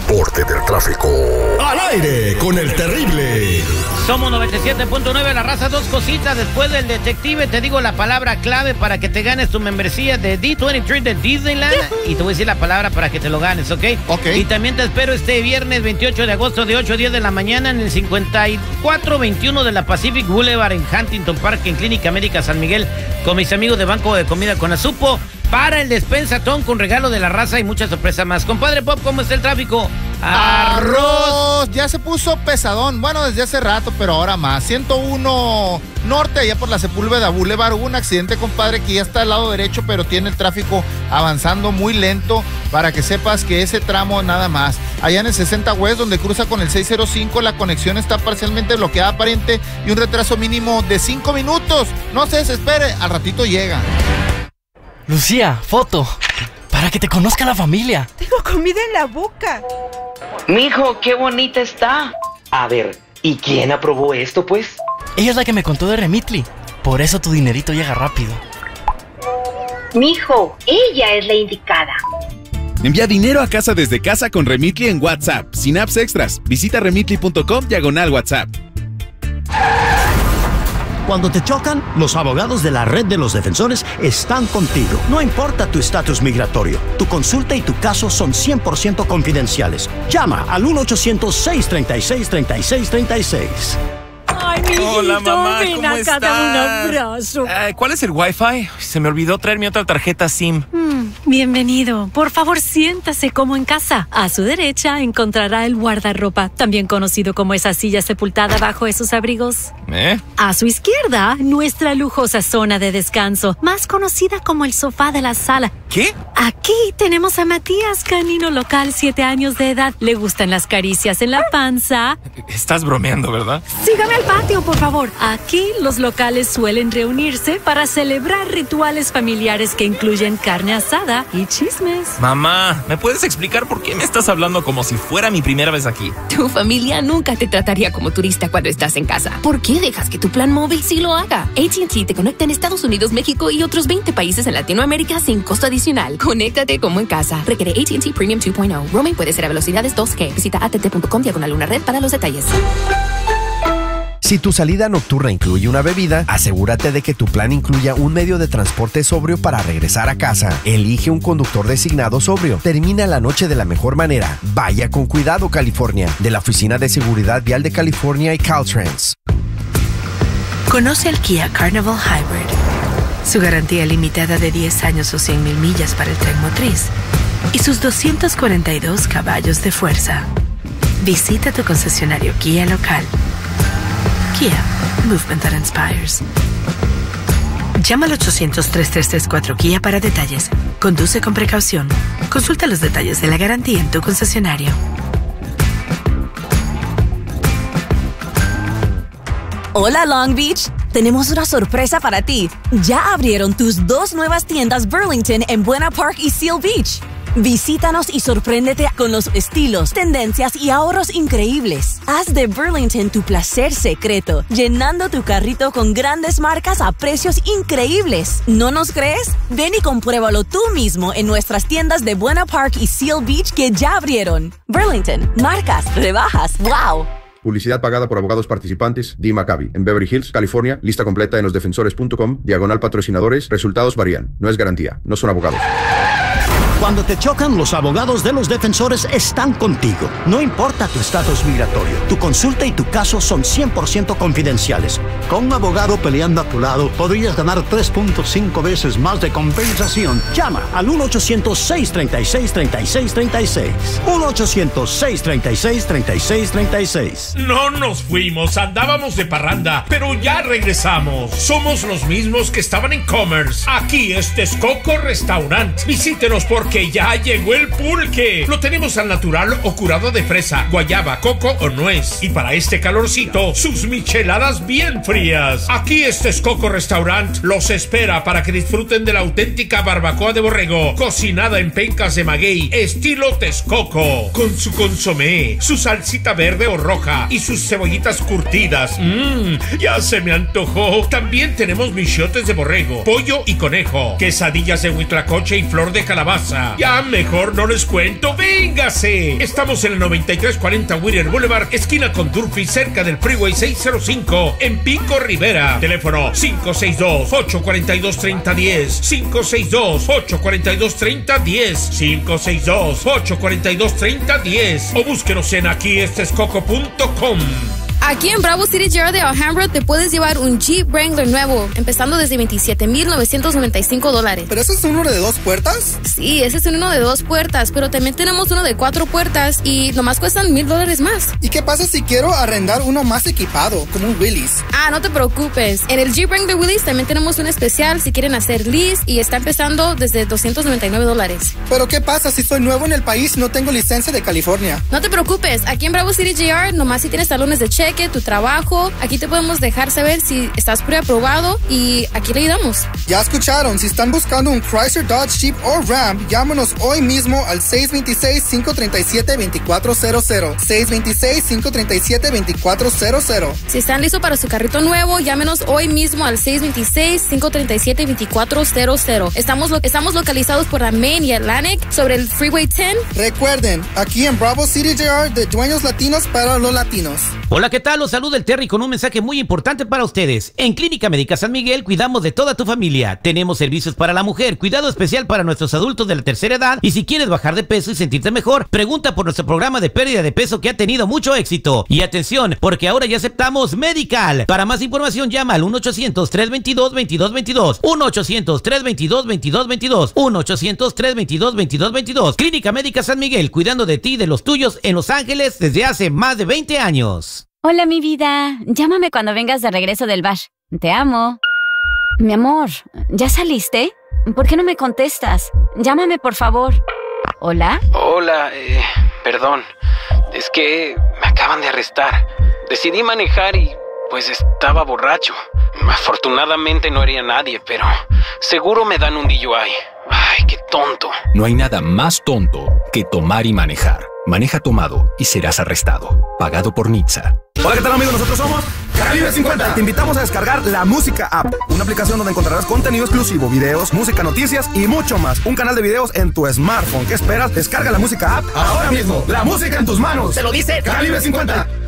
reporte del tráfico. Al aire con el terrible. Somos 97.9 La Raza. Dos cositas después del detective. Te digo la palabra clave para que te ganes tu membresía de D23 de Disneyland. Y te voy a decir la palabra para que te lo ganes, ¿ok? Ok. Y también te espero este viernes 28 de agosto de 8 a 10 de la mañana en el 5421 de la Pacific Boulevard en Huntington Park, en Clínica Médica San Miguel, con mis amigos de Banco de Comida con Azupo, para el despensatón con regalo de La Raza y muchas sorpresas más. Compadre Pop, ¿cómo está el tráfico? Arroz. Ya se puso pesadón. Bueno, desde hace rato, pero ahora más. 101 Norte, allá por la Sepúlveda Boulevard. Hubo un accidente, compadre, que ya está al lado derecho, pero tiene el tráfico avanzando muy lento. Para que sepas que ese tramo nada más. Allá en el 60 West, donde cruza con el 605, la conexión está parcialmente bloqueada aparente y un retraso mínimo de 5 minutos. No se desespere, al ratito llega. Lucía, foto. Para que te conozca la familia. Tengo comida en la boca. Mijo, qué bonita está. A ver, ¿y quién aprobó esto, pues? Ella es la que me contó de Remitly. Por eso tu dinerito llega rápido. Mijo, ella es la indicada. Envía dinero a casa desde casa con Remitly en WhatsApp, sin apps extras. Visita remitly.com/WhatsApp. Cuando te chocan, los abogados de la Red de los Defensores están contigo. No importa tu estatus migratorio, tu consulta y tu caso son 100% confidenciales. Llama al 1-800-636-3636. Ay, mi hijito, Hola, mamá, ven ¿cómo acá, estás? dame un abrazo. ¿Cuál es el Wi-Fi? Se me olvidó traer mi otra tarjeta SIM. Bienvenido. Por favor, siéntase como en casa. A su derecha encontrará el guardarropa, también conocido como esa silla sepultada bajo esos abrigos. A su izquierda, nuestra lujosa zona de descanso, más conocida como el sofá de la sala. ¿Qué? Aquí tenemos a Matías, canino local, 7 años de edad. Le gustan las caricias en la panza. Estás bromeando, ¿verdad? Sígame al patio, por favor. Aquí los locales suelen reunirse para celebrar rituales familiares que incluyen carne asada y chismes. Mamá, ¿me puedes explicar por qué me estás hablando como si fuera mi primera vez aquí? Tu familia nunca te trataría como turista cuando estás en casa. ¿Por qué dejas que tu plan móvil sí lo haga? AT&T te conecta en Estados Unidos, México y otros 20 países en Latinoamérica sin costo adicional. Conéctate como en casa. Requiere AT&T Premium 2.0. Roaming puede ser a velocidades 2G. Visita att.com/red para los detalles. Si tu salida nocturna incluye una bebida, asegúrate de que tu plan incluya un medio de transporte sobrio para regresar a casa. Elige un conductor designado sobrio. Termina la noche de la mejor manera. Vaya con cuidado, California. De la Oficina de Seguridad Vial de California y Caltrans. Conoce el Kia Carnival Hybrid. Su garantía limitada de 10 años o 100,000 millas para el tren motriz. Y sus 242 caballos de fuerza. Visita tu concesionario Kia local. Kia, movement that inspires. Llama al 800-3334 para detalles. Conduce con precaución. Consulta los detalles de la garantía en tu concesionario. Hola Long Beach, tenemos una sorpresa para ti. Ya abrieron tus 2 nuevas tiendas Burlington en Buena Park y Seal Beach. Visítanos y sorpréndete con los estilos, tendencias y ahorros increíbles. Haz de Burlington tu placer secreto, llenando tu carrito con grandes marcas a precios increíbles. ¿No nos crees? Ven y compruébalo tú mismo en nuestras tiendas de Buena Park y Seal Beach que ya abrieron. Burlington, marcas, rebajas, wow. Publicidad pagada por abogados participantes. Dee Maccabi, en Beverly Hills, California. Lista completa en losdefensores.com/patrocinadores. Resultados varían. No es garantía. No son abogados. Cuando te chocan, los abogados de los defensores están contigo. No importa tu estatus migratorio, tu consulta y tu caso son 100% confidenciales. Con un abogado peleando a tu lado, podrías ganar 3.5 veces más de compensación. Llama al 1-800-636-3636. 1-800-636-3636. No nos fuimos, andábamos de parranda, pero ya regresamos. Somos los mismos que estaban en Commerce. Aquí es Texcoco Restaurant. Visítenos porque ya llegó el pulque. Lo tenemos al natural o curado de fresa, guayaba, coco o nuez. Y para este calorcito, sus micheladas bien frías. Aquí es Texcoco Restaurant. Los espera para que disfruten de la auténtica barbacoa de borrego, cocinada en pencas de maguey, estilo Texcoco, con su consomé, su salsita verde o roja y sus cebollitas curtidas. Ya se me antojó. También tenemos michiotes de borrego, pollo y conejo, quesadillas de huitlacoche y flor de calabaza, casa. Ya mejor no les cuento, véngase. Estamos en el 9340 Whittier Boulevard, esquina con Durfee, cerca del Freeway 605, en Pico Rivera. Teléfono 562-842-3010, 562-842-3010, 562-842-3010, o búsquenos en aquiestescoco.com. Aquí en Bravo City GR de Alhambra te puedes llevar un Jeep Wrangler nuevo, empezando desde $27,995. ¿Pero ese es uno de 2 puertas? Sí, ese es uno de 2 puertas, pero también tenemos uno de 4 puertas y nomás cuestan $1,000 más. ¿Y qué pasa si quiero arrendar uno más equipado, como un Willys? No te preocupes. En el Jeep Wrangler Willys también tenemos un especial si quieren hacer lease y está empezando desde $299. ¿Pero qué pasa si soy nuevo en el país y no tengo licencia de California? No te preocupes. Aquí en Bravo City GR, nomás si tienes talones de cheque, tu trabajo, aquí te podemos dejar saber si estás preaprobado y aquí le ayudamos. Ya escucharon, si están buscando un Chrysler, Dodge, Jeep o Ram, llámanos hoy mismo al 626-537-2400. 626-537-2400. Si están listos para su carrito nuevo, llámenos hoy mismo al 626-537-2400. Estamos localizados por la Main y Atlantic sobre el Freeway 10. Recuerden, aquí en Bravo City GR, de dueños latinos para los latinos. Hola, ¿qué tal? Los saluda el Terry con un mensaje muy importante para ustedes. En Clínica Médica San Miguel cuidamos de toda tu familia. Tenemos servicios para la mujer, cuidado especial para nuestros adultos de la tercera edad. Y si quieres bajar de peso y sentirte mejor, pregunta por nuestro programa de pérdida de peso que ha tenido mucho éxito. Y atención, porque ahora ya aceptamos Medical. Para más información llama al 1-800-322-2222. 1-800-322-2222. 1-800-322-2222. Clínica Médica San Miguel, cuidando de ti y de los tuyos en Los Ángeles desde hace más de 20 años. Hola, mi vida. Llámame cuando vengas de regreso del bar. Te amo. Mi amor, ¿ya saliste? ¿Por qué no me contestas? Llámame, por favor. ¿Hola? Hola, perdón. Es que me acaban de arrestar. Decidí manejar y pues estaba borracho. Afortunadamente no hería a nadie, pero seguro me dan un DUI. Ay, qué tonto. No hay nada más tonto que tomar y manejar. Maneja tomado y serás arrestado. Pagado por NHTSA. Hola, ¿qué tal, amigos? Nosotros somos Calibre 50. Te invitamos a descargar La Música App, una aplicación donde encontrarás contenido exclusivo, videos, música, noticias y mucho más. Un canal de videos en tu smartphone. ¿Qué esperas? Descarga La Música App ahora mismo. La música en tus manos. Se lo dice Calibre 50.